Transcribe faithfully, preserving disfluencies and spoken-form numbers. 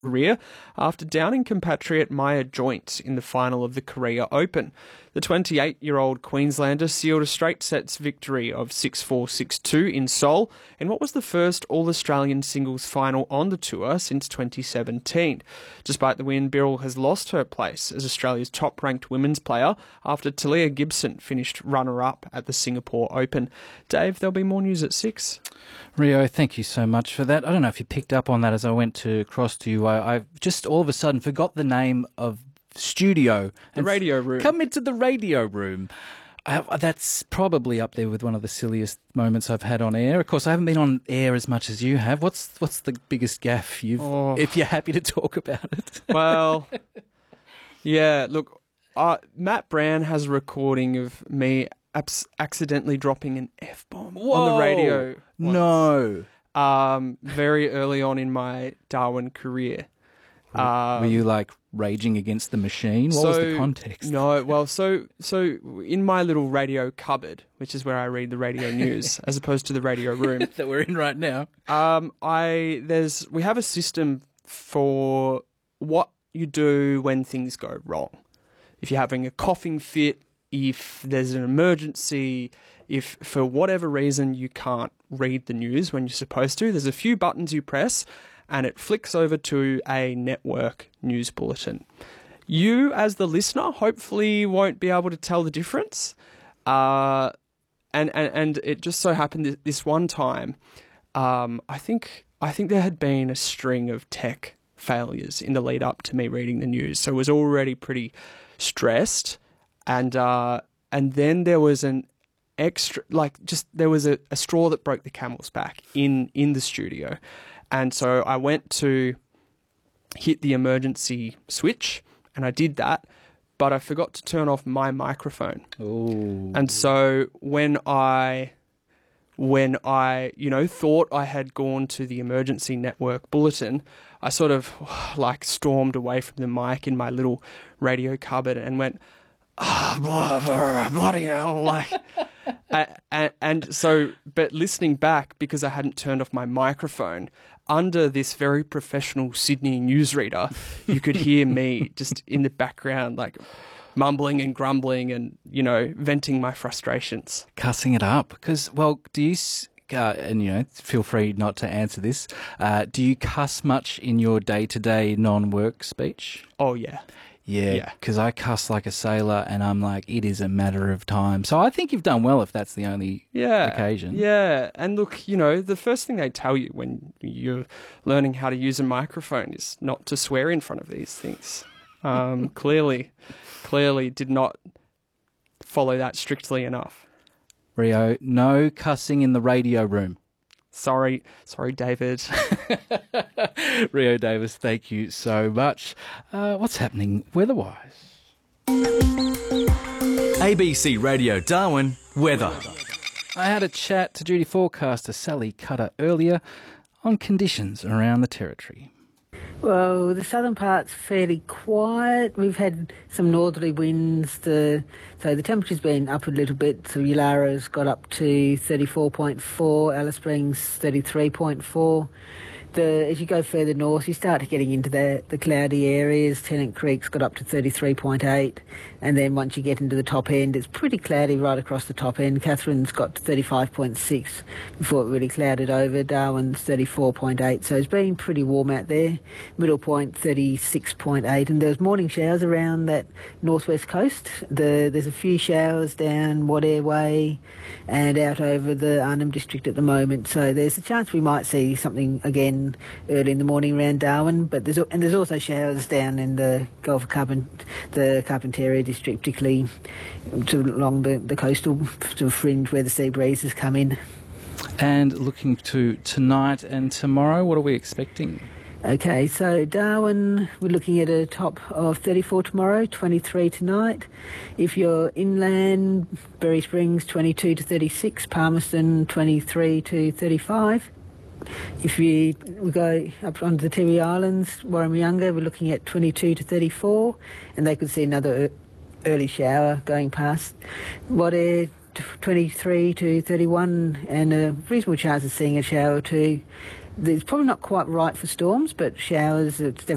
career after downing compatriot Maya Joint in the final of the Korea Open. The twenty-eight-year-old Queenslander sealed a straight sets victory of six four, six two in Seoul in what was the first All-Australian singles final on the tour since twenty seventeen. Despite the win, Birrell has lost her place as Australia's top-ranked women's player after Talia Gibson finished runner-up at the Singapore Open. Dave, there'll be more news at six. Rio, thank you so much for that. I don't know if you picked up on that as I went to across to you. I, I just all of a sudden forgot the name of studio. The radio room. Come into the radio room. I, that's probably up there with one of the silliest moments I've had on air. Of course, I haven't been on air as much as you have. What's what's the biggest gaffe you've, oh. if you're happy to talk about it? Well, yeah, look, uh, Matt Brown has a recording of me abs- accidentally dropping an F-bomb on the radio. Once. No. Um, very early on in my Darwin career. Um, Were you like raging against the machine? What so, was the context? No, well, so so in my little radio cupboard, which is where I read the radio news, as opposed to the radio room that we're in right now. Um, I there's we have a system for what you do when things go wrong. If you're having a coughing fit, if there's an emergency, if for whatever reason you can't read the news when you're supposed to, there's a few buttons you press and it flicks over to a network news bulletin. You, as the listener, hopefully won't be able to tell the difference. Uh, and, and, and it just so happened that this one time, um, I think I think there had been a string of tech failures in the lead up to me reading the news. So I was already pretty stressed. And uh, and then there was an extra, like just there was a, a straw that broke the camel's back in, in the studio. And so I went to hit the emergency switch, and I did that, but I forgot to turn off my microphone. Ooh. And so when I, when I, you know, thought I had gone to the emergency network bulletin, I sort of like stormed away from the mic in my little radio cupboard and went, oh, bloody hell, like, and, and so, but listening back, because I hadn't turned off my microphone, under this very professional Sydney newsreader, you could hear me just in the background, like mumbling and grumbling and, you know, venting my frustrations. Cussing it up. Because, well, do you, uh, and, you know, feel free not to answer this, uh, do you cuss much in your day-to-day non-work speech? Oh, yeah. Yeah, because yeah. I cuss like a sailor and I'm like, it is a matter of time. So I think you've done well if that's the only yeah, occasion. Yeah, and look, you know, the first thing they tell you when you're learning how to use a microphone is not to swear in front of these things. Um, clearly, clearly did not follow that strictly enough. Rio, no cussing in the radio room. Sorry, sorry, David. Rio Davis, thank you so much. Uh, what's happening weather-wise? A B C Radio Darwin, weather. I had a chat to duty forecaster Sally Cutter earlier on conditions around the territory. Well, the southern part's fairly quiet. We've had some northerly winds, the, so the temperature's been up a little bit. So Ulara's got up to thirty-four point four, Alice Springs thirty-three point four. The, as you go further north, you start getting into the, the cloudy areas. Tennant Creek's got up to thirty-three point eight, and then once you get into the top end, it's pretty cloudy right across the top end. Catherine's got to thirty-five point six before it really clouded over. Darwin's thirty-four point eight, so it's been pretty warm out there. Middle Point thirty-six point eight, and there's morning showers around that northwest coast. The, there's a few showers down Wadair Way and out over the Arnhem District at the moment, so there's a chance we might see something again early in the morning around Darwin, but there's and there's also showers down in the Gulf of Carpent, the Carpentaria District, particularly to along the, the coastal sort of fringe where the sea breezes come in. And looking to tonight and tomorrow, what are we expecting? Okay, so Darwin, we're looking at a top of thirty-four tomorrow, twenty-three tonight. If you're inland, Berry Springs twenty-two to thirty-six, Palmerston twenty-three to thirty-five. If we, we go up onto the Tiwi Islands, Warramunga, we're looking at twenty-two to thirty-four, and they could see another early shower going past. Wadair, twenty-three to thirty-one, and a reasonable chance of seeing a shower too. It's probably not quite right for storms, but showers, it's definitely